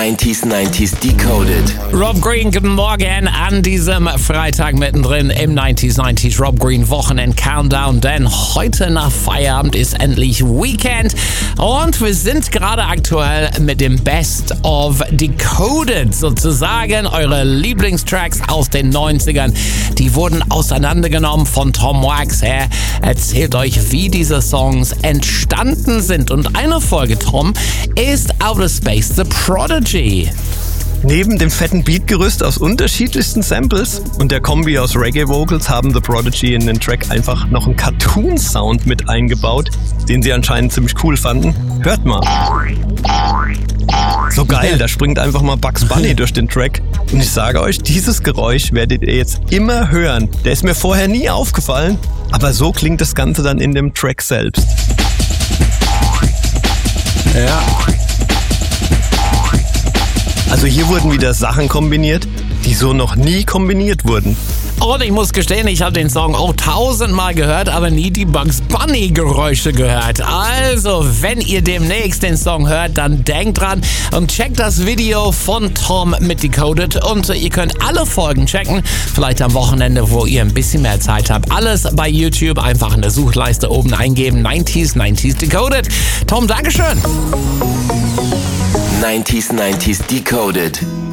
90s Decoded. Rob Green, guten Morgen an diesem Freitag mittendrin im 90s Rob Green Wochenend Countdown, denn heute nach Feierabend ist endlich Weekend und wir sind gerade aktuell mit dem Best of Decoded sozusagen. Eure Lieblingstracks aus den 90ern, die wurden auseinandergenommen von Tom Wax. Er erzählt euch, wie diese Songs entstanden sind, und eine Folge, Tom, ist Outer Space The Prodigy. Neben dem fetten Beatgerüst aus unterschiedlichsten Samples und der Kombi aus Reggae-Vocals haben The Prodigy in den Track einfach noch einen Cartoon-Sound mit eingebaut, den sie anscheinend ziemlich cool fanden. Hört mal. So geil, da springt einfach mal Bugs Bunny durch den Track. Und ich sage euch, dieses Geräusch werdet ihr jetzt immer hören. Der ist mir vorher nie aufgefallen, aber so klingt das Ganze dann in dem Track selbst. Ja. Also hier wurden wieder Sachen kombiniert, die so noch nie kombiniert wurden. Und ich muss gestehen, ich habe den Song auch 1000-mal gehört, aber nie die Bugs Bunny Geräusche gehört. Also, wenn ihr demnächst den Song hört, dann denkt dran und checkt das Video von Tom mit Decoded. Und ihr könnt alle Folgen checken, vielleicht am Wochenende, wo ihr ein bisschen mehr Zeit habt. Alles bei YouTube, einfach in der Suchleiste oben eingeben, 90s Decoded. Tom, Dankeschön. 90s Decoded.